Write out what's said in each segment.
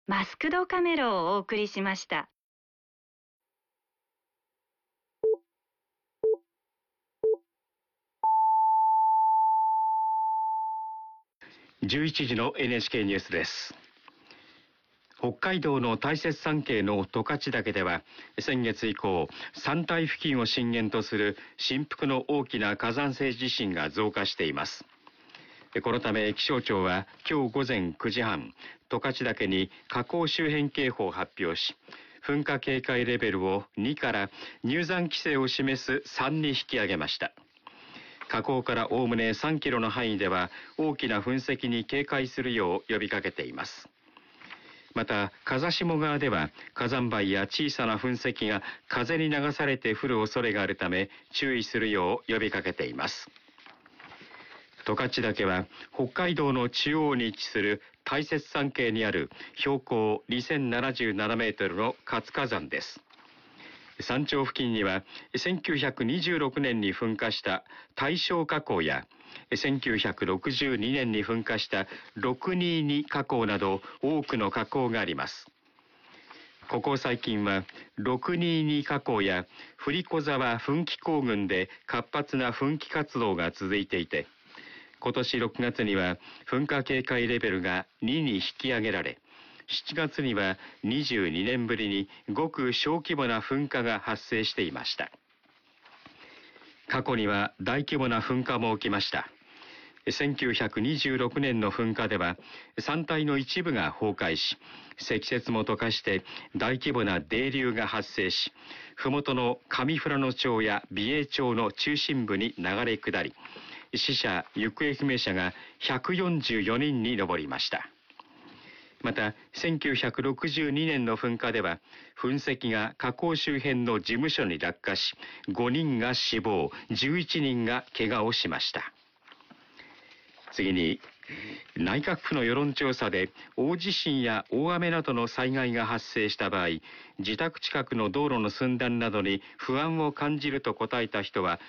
マスクドカメロをお送りしました。 11時の NHK ニュースです。北海道の大雪山系の十勝岳では先月以降、山体付近を震源とする振幅の大きな火山性地震が増加しています。このため気象庁は今日午前9時半、十勝岳に火口周辺警報を発表し、噴火警戒レベルを2から入山規制を示す3に引き上げました。火口からおおむね3キロの範囲では大きな噴石に警戒するよう呼びかけています。また風下側では火山灰や小さな噴石が風に流されて降る恐れがあるため注意するよう呼びかけています。十勝岳は北海道の中央に位置する大雪山系にある標高2077メートルの活火山です。山頂付近には1926年に噴火した大正火口や1962年に噴火した622火口など多くの火口があります。ここ最近は622火口や振子沢噴気坑群で活発な噴気活動が続いていて、今年6月には噴火警戒レベルが2に引き上げられ、7月には22年ぶりにごく小規模な噴火が発生していました。過去には大規模な噴火も起きました。1926年の噴火では山体の一部が崩壊し、積雪も溶かして大規模な泥流が発生し、麓の上富良野町や美瑛町の中心部に流れ下り、死者・行方不明者が144人に上りました。また1962年の噴火では噴石が火口周辺の事務所に落下し、5人が死亡、11人が怪我をしました。次に、内閣府の世論調査で大地震や大雨などの災害が発生した場合、自宅近くの道路の寸断などに不安を感じると答えた人は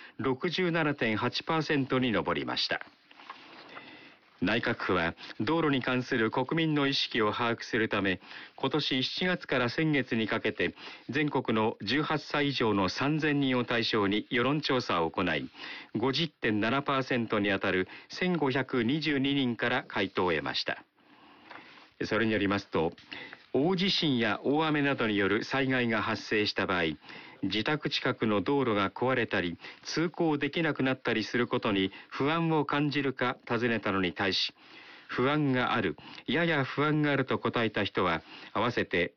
67.8% に上りました。内閣府は道路に関する国民の意識を把握するため、今年7月から先月にかけて全国の18歳以上の3000人を対象に世論調査を行い、50.7% にあたる1522人から回答を得ました。それによりますと、大地震や大雨などによる災害が発生した場合、自宅近くの道路が壊れたり通行できなくなったりすることに不安を感じるか尋ねたのに対し、不安がある、やや不安があると答えた人は合わせて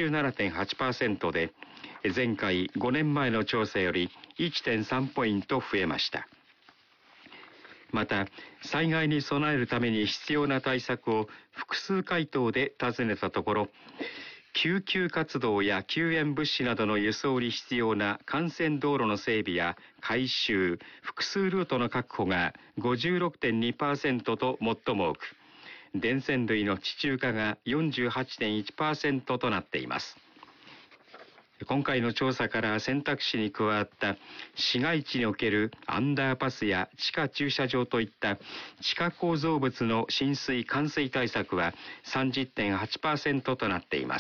67.8% で、前回5年前の調査より 1.3 ポイント増えました。また災害に備えるために必要な対策を複数回答で尋ねたところ、救急活動や救援物資などの輸送に必要な幹線道路の整備や改修、複数ルートの確保が 56.2% と最も多く、電線類の地中化が 48.1% となっています。今回の調査から選択肢に加わった市街地におけるアンダーパスや地下駐車場といった地下構造物の浸水・冠水対策は 30.8% となっています。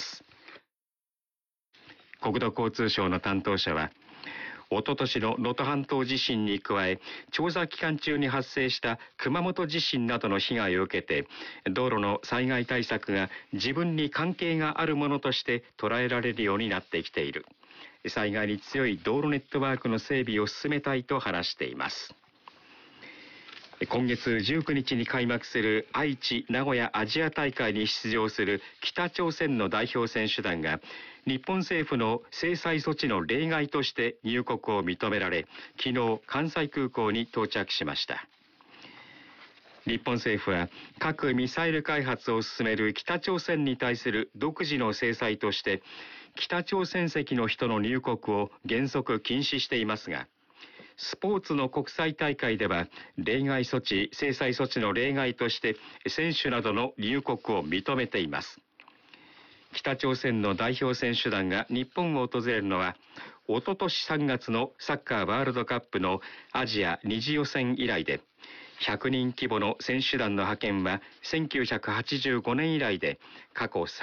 国土交通省の担当者は、おととしの能登半島地震に加え、調査期間中に発生した熊本地震などの被害を受けて、道路の災害対策が自分に関係があるものとして捉えられるようになってきている。災害に強い道路ネットワークの整備を進めたいと話しています。今月19日に開幕する愛知・名古屋アジア大会に出場する北朝鮮の代表選手団が、日本政府の制裁措置の例外として入国を認められ、昨日関西空港に到着しました。日本政府は核・ミサイル開発を進める北朝鮮に対する独自の制裁として、北朝鮮籍の人の入国を原則禁止していますが、スポーツの国際大会では例外措置、制裁措置の例外として選手などの入国を認めています。北朝鮮の代表選手団が日本を訪れるのは、おととし3月のサッカーワールドカップのアジア2次予選以来で、100人規模の選手団の派遣は1985年以来で過去最